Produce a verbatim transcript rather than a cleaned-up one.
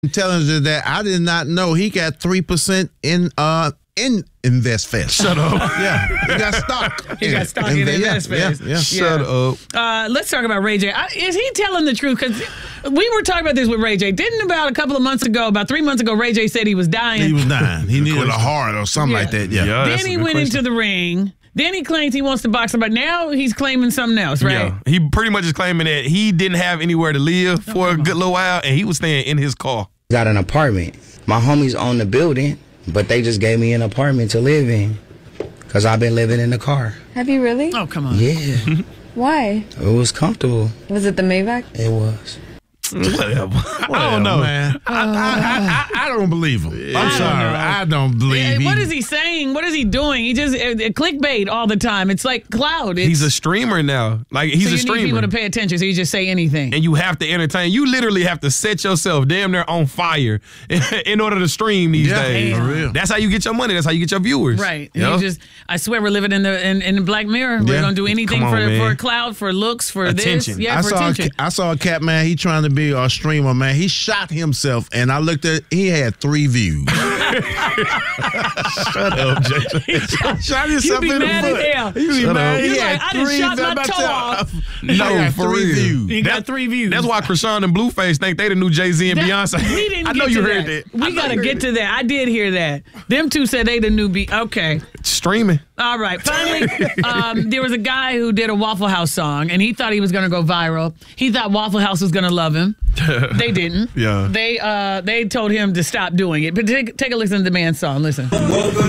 I'm telling you that I did not know he got three percent in uh in InvestFest. Shut up. Yeah, he got stock. He got stock in, in InvestFest. Yeah, yeah, yeah. Shut up. Uh, let's talk about Ray J. I, is he telling the truth? Because we were talking about this with Ray J. Didn't about a couple of months ago, about three months ago, Ray J said he was dying. He was dying. He needed a heart or something Yeah. like that. Yeah. Yeah, then that's a he good went question. into the ring. Then he claims he wants to box somebody. Now he's claiming something else, right? Yeah. He pretty much is claiming that he didn't have anywhere to live for a good little while, and he was staying in his car. Got an apartment. My homies own the building, but they just gave me an apartment to live in because I've been living in the car. Have you really? Oh, come on. Yeah, Why? it was comfortable. Was it the Maybach? It was. Whatever. I Whatever, don't know. man. I, I, I, I, I don't believe him. I'm I sorry. don't know. I don't believe Yeah, he. what is he saying? What is he doing? He just uh, uh, clickbait all the time. It's like cloud. It's, He's a streamer now. Like, he's so a you streamer. need people to pay attention, so you just say anything. And you have to entertain. You literally have to set yourself damn near on fire in order to stream these Yeah, days. for real. That's how you get your money. That's how you get your viewers. Right. You know? You just, I swear we're living in the in, in the Black Mirror. We're Yeah. gonna do anything Come on, for man. for cloud, for looks, for Attention. this. Yeah, I for saw, a, attention. ca- I saw a cat, man. He trying to be a streamer, man. He shot himself, and I looked at. He had three views. Shut up, Jason. Shot You himself be in mad the as foot. hell. He be Shut mad. up. He He's had like, I done three. shot my about toe to- off. He No, got for three real. views. He got That- three views. That's why Krishan and Blueface think they the new Jay-Z and That- Beyonce. We didn't I get know to you that. heard that. I We know gotta you heard get it. to that. I did hear that. Them two said they the new beat. Okay. Streaming. All right. Finally, um, there was a guy who did a Waffle House song, and he thought he was going to go viral. He thought Waffle House was going to love him. They didn't. Yeah. They uh, they told him to stop doing it. But take, take a listen to the man's song. Listen. Welcome